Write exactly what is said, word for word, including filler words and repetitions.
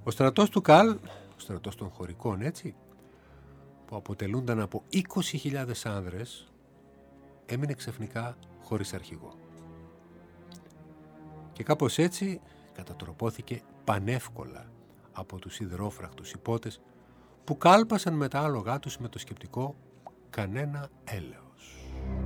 Ο στρατός του Καλ, ο στρατός των χωρικών έτσι, που αποτελούνταν από είκοσι χιλιάδες άνδρες, έμεινε ξαφνικά χωρίς αρχηγό. Και κάπως έτσι κατατροπώθηκε πανεύκολα από τους σιδερόφραχτους υπότες που κάλπασαν με τα άλογά τους με το σκεπτικό «κανένα έλεος».